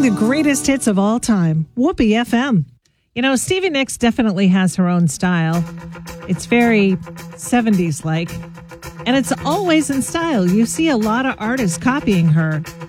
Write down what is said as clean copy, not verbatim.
the greatest hits of all time. Whoopee FM. You know, Stevie Nicks definitely has her own style. It's very 70s-like. And it's always in style. You see a lot of artists copying her.